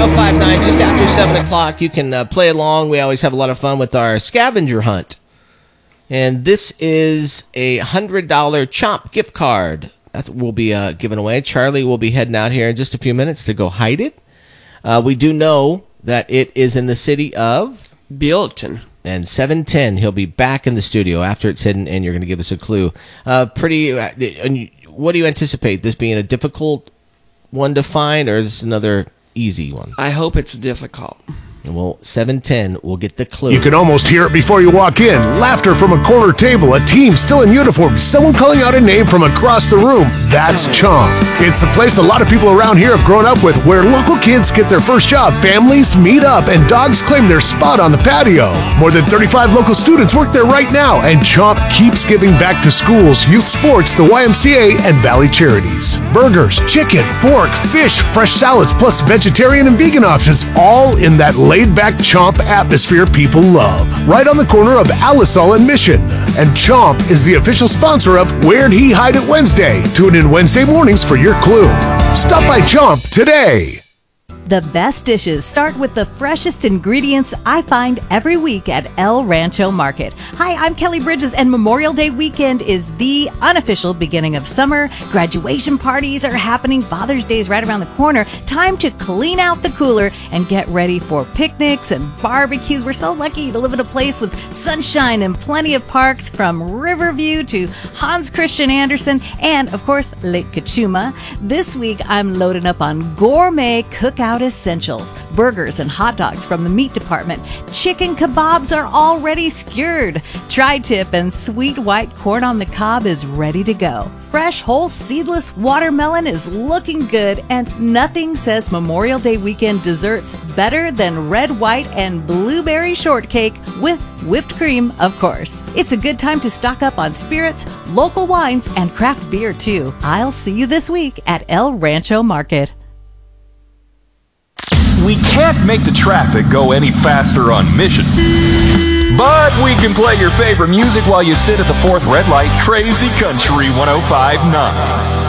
1059, just after 7 o'clock. You can play along. We always have a lot of fun with our scavenger hunt. And this is a $100 Chomp gift card that will be given away. Charlie will be heading out here in just a few minutes to go hide it. We do know that it is in the city of Buellton. And 7:10, he'll be back in the studio after it's hidden, and you're going to give us a clue. What do you anticipate? This being a difficult one to find, or is this another easy one? I hope it's difficult. Well, 7:10 will get the clue. You can almost hear it before you walk in. Laughter from a corner table, a team still in uniform, someone calling out a name from across the room. That's Chomp. It's the place a lot of people around here have grown up with, where local kids get their first job, families meet up, and dogs claim their spot on the patio. More than 35 local students work there right now, and Chomp keeps giving back to schools, youth sports, the YMCA, and Valley Charities. Burgers, chicken, pork, fish, fresh salads, plus vegetarian and vegan options, all in that laid-back Chomp atmosphere people love. Right on the corner of Alisal and Mission. And Chomp is the official sponsor of Where'd He Hide It Wednesday. Tune in Wednesday mornings for your clue. Stop by Chomp today. The best dishes start with the freshest ingredients I find every week at El Rancho Market. Hi, I'm Kelly Bridges, and Memorial Day weekend is the unofficial beginning of summer. Graduation parties are happening. Father's Day is right around the corner. Time to clean out the cooler and get ready for picnics and barbecues. We're so lucky to live in a place with sunshine and plenty of parks, from Riverview to Hans Christian Andersen and, of course, Lake Cachuma. This week, I'm loading up on gourmet cookout essentials, burgers and hot dogs from the meat department. Chicken kebabs are already skewered. Tri-tip and sweet white corn on the cob is ready to go. Fresh, whole, seedless watermelon is looking good, and nothing says Memorial Day weekend desserts better than red, white, and blueberry shortcake with whipped cream, of course. It's a good time to stock up on spirits, local wines, and craft beer, too. I'll see you this week at El Rancho Market. We can't make the traffic go any faster on Mission. But we can play your favorite music while you sit at the fourth red light. Crazy Country 105.9.